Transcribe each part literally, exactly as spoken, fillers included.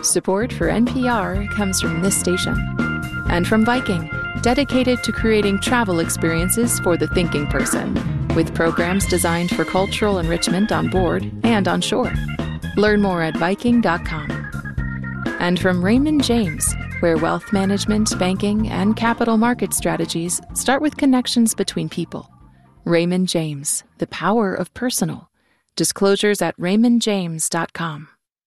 Support for N P R comes from this station and from Viking, dedicated to creating travel experiences for the thinking person, with programs designed for cultural enrichment on board and on shore. Learn more at Viking dot com. And from Raymond James, where wealth management, banking, and capital market strategies start with connections between people. Raymond James, the power of personal. Disclosures at Raymond James dot com.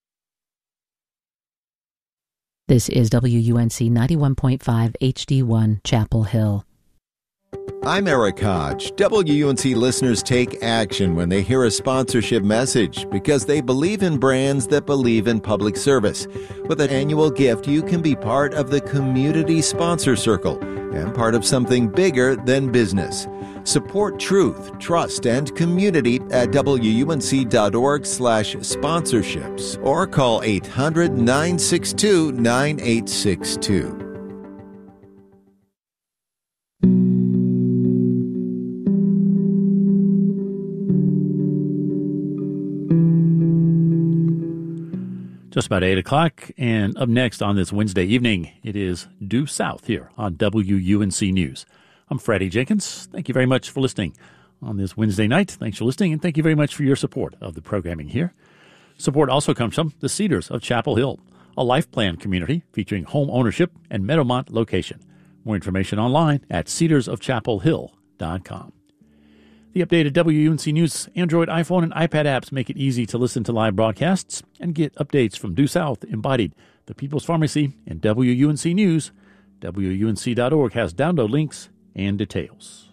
This is W U N C ninety-one point five H D one Chapel Hill. I'm Eric Hodge. W U N C listeners take action when they hear a sponsorship message because they believe in brands that believe in public service. With an annual gift, you can be part of the Community Sponsor Circle and part of something bigger than business. Support truth, trust, and community at W U N C dot org slash sponsorships or call eight hundred, nine six two, nine eight six two. Just about eight o'clock, and up next on this Wednesday evening, it is Due South here on W U N C News. I'm Freddie Jenkins. Thank you very much for listening on this Wednesday night. Thanks for listening, and thank you very much for your support of the programming here. Support also comes from the Cedars of Chapel Hill, a life plan community featuring home ownership and Meadowmont location. More information online at cedars of chapel hill dot com. The updated W U N C News Android, iPhone, and iPad apps make it easy to listen to live broadcasts and get updates from Due South, Embodied, the People's Pharmacy, and W U N C News. W U N C dot org has download links and details.